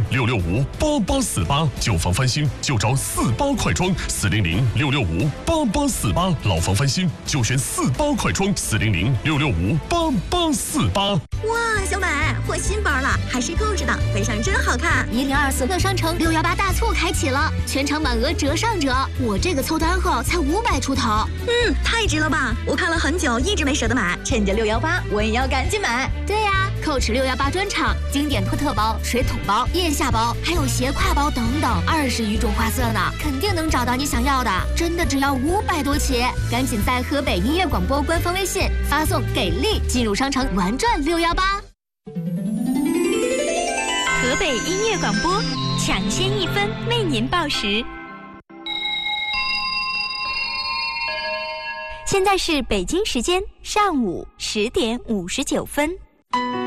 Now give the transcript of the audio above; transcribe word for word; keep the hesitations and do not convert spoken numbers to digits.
零六六五八八四八。旧房翻新就找四八快装，四零零六六五八八四八。老房翻新就选四八快装，四零零六六五八八四八。 哇，小美，换新包了，还是购置的，背上真好看。 一零二四乐商城六幺八大促开启了，全场满额折上折，我这个凑单后才五百出头。 嗯，太值了吧！我看了很久，一直没舍得买，趁着六幺八，我也要赶紧买。 对呀、啊，蔻驰六幺八专场，经典托特包、水桶包、腋下包，还有斜挎包等等，二十余种花色呢，肯定能找到你想要的。真的只要五百多起，赶紧在河北音乐广播官方微信发送“给力”进入商城玩转六幺八。 河北音乐广播，抢先一分为您报时。现在是北京时间上午十点五十九分。